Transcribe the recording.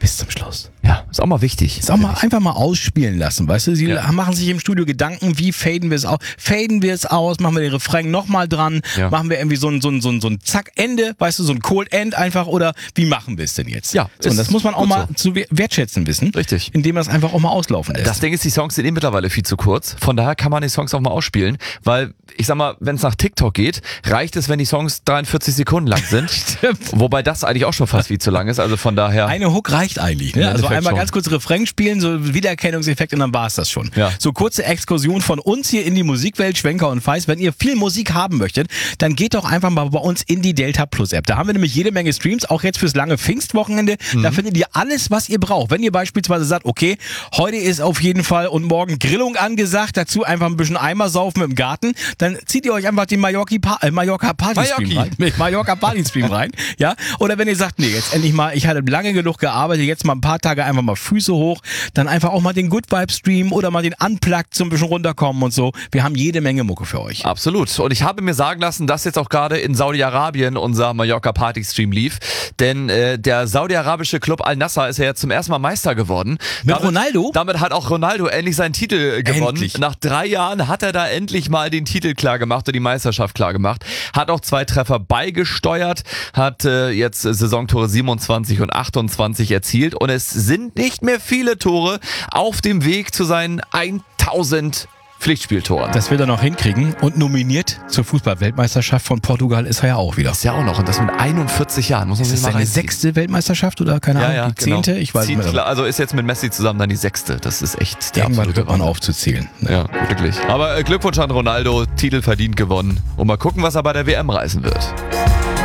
Bis zum Schluss. Ja, ist auch mal wichtig. Ist auch mal einfach mal ausspielen lassen, weißt du? Sie machen sich im Studio Gedanken, wie faden wir es aus? Faden wir es aus? Machen wir den Refrain nochmal dran? Ja. Machen wir irgendwie so ein Zack-Ende, weißt du, so ein Cold-End einfach? Oder wie machen wir es denn jetzt? Ja, so, und das muss man auch mal zu wertschätzen wissen. Richtig. Indem man es einfach auch mal auslaufen lässt. Das Ding ist, die Songs sind mittlerweile viel zu kurz. Von daher kann man die Songs auch mal ausspielen. Weil, ich sag mal, wenn es nach TikTok geht, reicht es, wenn die Songs 43 Sekunden lang sind. Wobei das eigentlich auch schon fast viel zu lang ist. Also von daher... Eine Hook reicht eigentlich, ne? Ja, Also einmal schon. ganz kurz Refrain spielen, so Wiedererkennungseffekt und dann war es das schon. Ja. So kurze Exkursion von uns hier in die Musikwelt, Schwenker und Feist. Wenn ihr viel Musik haben möchtet, dann geht doch einfach mal bei uns in die Delta Plus App. Da haben wir nämlich jede Menge Streams, auch jetzt fürs lange Pfingstwochenende. Da findet ihr alles, was ihr braucht. Wenn ihr beispielsweise sagt, okay, heute ist auf jeden Fall und morgen Grillung angesagt, dazu einfach ein bisschen Eimer saufen im Garten, dann zieht ihr euch einfach den Mallorca Party Stream rein. Mallorca Party Stream rein. Ja? Oder wenn ihr sagt, nee, jetzt endlich mal, ich hatte lange genug gearbeitet, jetzt mal ein paar Tage einfach mal Füße hoch, dann einfach auch mal den Good Vibe Stream oder mal den Unplugged so ein bisschen runterkommen und so. Wir haben jede Menge Mucke für euch. Absolut. Und ich habe mir sagen lassen, dass jetzt auch gerade in Saudi-Arabien unser Mallorca Party Stream lief. Denn der saudi-arabische Club Al-Nassr ist ja jetzt zum ersten Mal Meister geworden. Mit Ronaldo? Damit hat auch Ronaldo endlich seinen Titel gewonnen. Endlich. Nach 3 Jahren hat er da endlich mal den Titel klar gemacht und die Meisterschaft klar gemacht. Hat auch 2 Treffer beigesteuert, hat jetzt Saisontore 27 und 28 erzielt. Und es sind nicht mehr viele Tore auf dem Weg zu seinen 1000 Pflichtspieltoren. Das wird er noch hinkriegen und nominiert zur Fußball-Weltmeisterschaft von Portugal ist er ja auch wieder. Ist ja auch noch und das mit 41 Jahren. Muss man Ist sich das mal seine reinziehen. 6. Weltmeisterschaft oder keine Ahnung, die 10.? Genau. Ich weiß nicht mehr. Also ist jetzt mit Messi zusammen dann die 6. Das ist echt der Irgendwann absolute hört man Wahnsinn. auf zu zählen. Ja, wirklich. Aber Glückwunsch an Ronaldo, Titel verdient gewonnen. Und mal gucken, was er bei der WM reißen wird.